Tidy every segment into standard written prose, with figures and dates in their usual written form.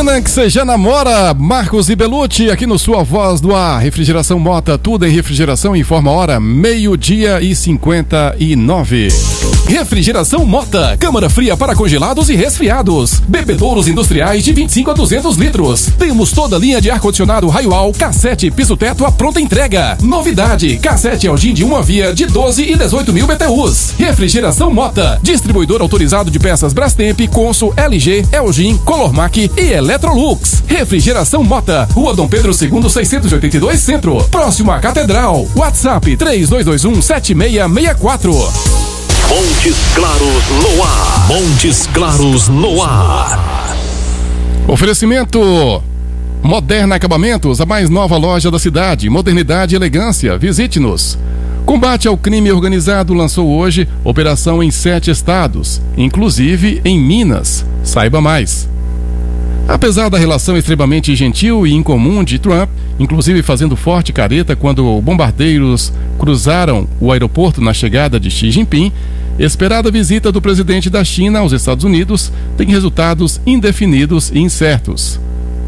Semana que você já namora, Marcos e Belucci aqui no Sua Voz do Ar. Refrigeração Mota, tudo em refrigeração, informa a hora, 12:59. Refrigeração Mota, câmara fria para congelados e resfriados. Bebedouros industriais de 25 a 200 litros. Temos toda a linha de ar-condicionado Raiwall, cassete, piso-teto à pronta entrega. Novidade, cassete Elgin de uma via de 12 e 18 mil BTUs. Refrigeração Mota, distribuidor autorizado de peças Brastemp, Consul, LG, Elgin, Colormac e Electrolux. Refrigeração Mota, Rua Dom Pedro II, 682 Centro, próximo à Catedral. WhatsApp 32217664. Montes Claros no ar. Montes Claros no ar. Oferecimento Moderna Acabamentos, a mais nova loja da cidade. Modernidade e elegância. Visite-nos. Combate ao crime organizado lançou hoje operação em 7 estados, inclusive em Minas. Saiba mais. Apesar da relação extremamente gentil e incomum de Trump, inclusive fazendo forte careta quando bombardeiros cruzaram o aeroporto na chegada de Xi Jinping, esperada visita do presidente da China aos Estados Unidos tem resultados indefinidos e incertos.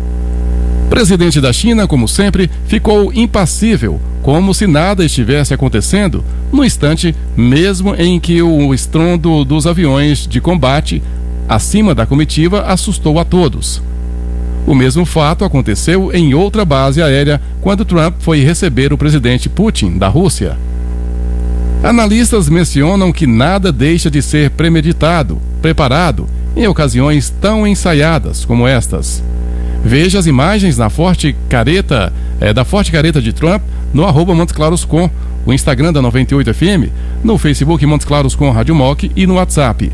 O presidente da China, como sempre, ficou impassível, como se nada estivesse acontecendo, no instante mesmo em que o estrondo dos aviões de combate acima da comitiva assustou a todos. O mesmo fato aconteceu em outra base aérea quando Trump foi receber o presidente Putin, da Rússia. Analistas mencionam que nada deixa de ser premeditado, preparado, em ocasiões tão ensaiadas como estas. Veja as imagens da forte careta de Trump no @MontesClarosCom, o Instagram da 98 FM, no Facebook Montes Claros com Rádio Moc e no WhatsApp.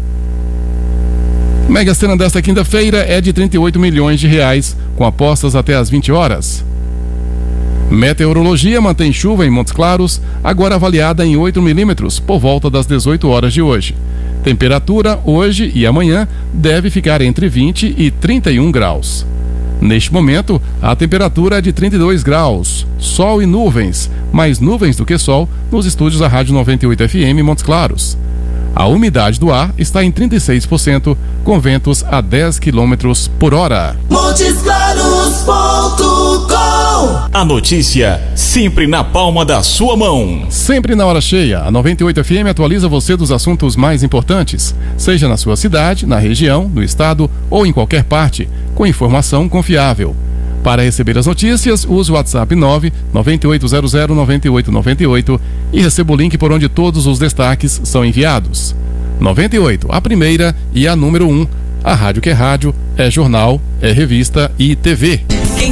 Mega Sena desta quinta-feira é de R$38 milhões, com apostas até às 20 horas. Meteorologia mantém chuva em Montes Claros, agora avaliada em 8 milímetros, por volta das 18 horas de hoje. Temperatura hoje e amanhã deve ficar entre 20 e 31 graus. Neste momento, a temperatura é de 32 graus, sol e nuvens, mais nuvens do que sol, nos estúdios da Rádio 98 FM Montes Claros. A umidade do ar está em 36%, com ventos a 10 km por hora. MontesClaros.com. A notícia sempre na palma da sua mão. Sempre na hora cheia, a 98 FM atualiza você dos assuntos mais importantes, seja na sua cidade, na região, no estado ou em qualquer parte, com informação confiável. Para receber as notícias, use o WhatsApp 998009898 e receba o link por onde todos os destaques são enviados. 98, a primeira e a número 1. A rádio que é rádio, é jornal, é revista e TV. Quem